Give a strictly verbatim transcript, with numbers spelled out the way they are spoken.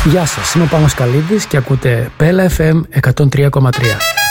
Γεια σας, είμαι ο Πάνος Καλίδης και ακούτε Πέλα εφ εμ εκατόν τρία κόμμα τρία.